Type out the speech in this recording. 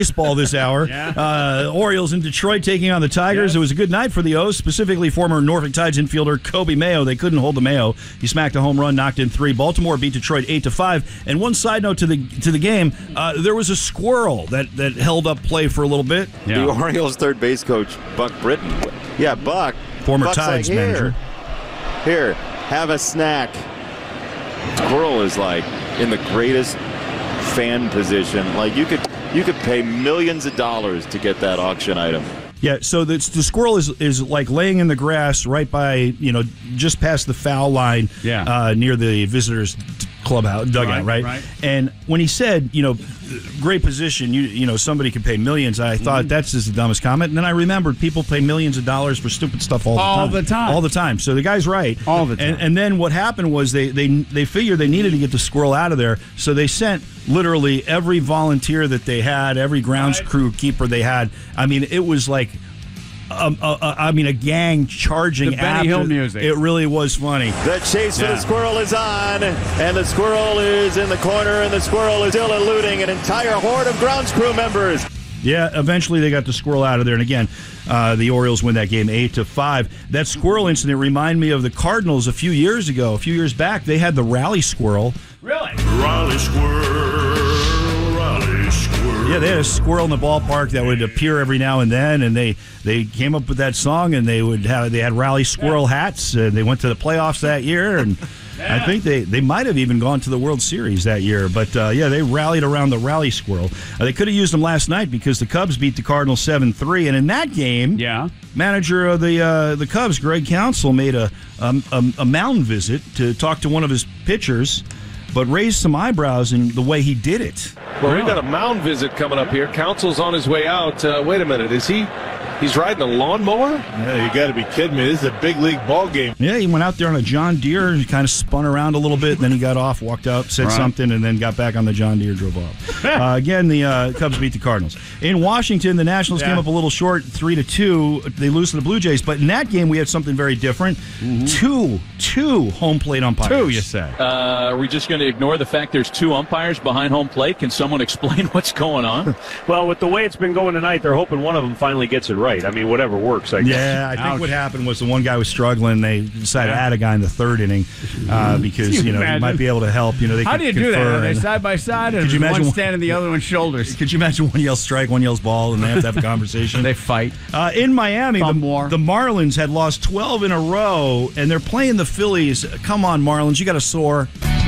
Baseball this hour. Orioles in Detroit taking on the Tigers. It was a good night for the O's, specifically former Norfolk Tides infielder Kobe Mayo. They couldn't hold the Mayo. He smacked a home run, knocked in 3. Baltimore beat Detroit 8-5. And one side note to the game, there was a squirrel that held up play for a little bit. The Orioles third base coach, Buck Britton. Yeah, Buck. Former Buck's Tides like, manager. Here, have a snack. Squirrel is like in the greatest fan position. Like you could pay millions of dollars to get that auction item. Yeah, so the squirrel is like laying in the grass right by, just past the foul line near the visitors' clubhouse dugout, right? And when he said, great position, somebody could pay millions, I thought that's just the dumbest comment. And then I remembered people pay millions of dollars for stupid stuff all the time. So the guy's right. All the time. And then what happened was they figured they needed to get the squirrel out of there, so they sent literally every volunteer that they had, every grounds crew keeper they had. I mean, it was like a gang charging the Benny Hill after. music. It really was funny. The chase for the squirrel is on, and the squirrel is in the corner, and the squirrel is still eluding an entire horde of grounds crew members. Yeah, eventually they got the squirrel out of there, and again, the Orioles win that game 8-5. That squirrel incident reminded me of the Cardinals a few years ago. A few years back, they had the rally squirrel. Really? Rally squirrel, rally squirrel. Yeah, they had a squirrel in the ballpark that would appear every now and then, and they came up with that song, and they had rally squirrel hats, and they went to the playoffs that year, and I think they might have even gone to the World Series that year. But, they rallied around the rally squirrel. They could have used them last night because the Cubs beat the Cardinals 7-3. And in that game, manager of the Cubs, Greg Counsell, made a mountain visit to talk to one of his pitchers, but raised some eyebrows in the way he did it. Well, we've got a mound visit coming up here. Counsell's on his way out. Wait a minute. He's riding a lawnmower? Yeah, you got to be kidding me. This is a big league ball game. Yeah, he went out there on a John Deere. He kind of spun around a little bit, and then he got off, walked out, said something, and then got back on the John Deere, drove off. Again, the Cubs beat the Cardinals. In Washington, the Nationals came up a little short, 3-2. They lose to the Blue Jays. But in that game, we had something very different. Two home plate umpires. 2, you say? Are we just going to ignore the fact there's 2 umpires behind home plate? Can someone explain what's going on? Well, with the way it's been going tonight, they're hoping one of them finally gets it right. I mean, whatever works, I guess. Yeah, I think what happened was the one guy was struggling. They decided to add a guy in the third inning because he might be able to help. How do you do that? Are they side by side, and one standing the other one's shoulders? Could you imagine one yells strike, one yells ball, and they have to have a conversation? They fight. In Miami, the Marlins had lost 12 in a row, and they're playing the Phillies. Come on, Marlins, you got to soar.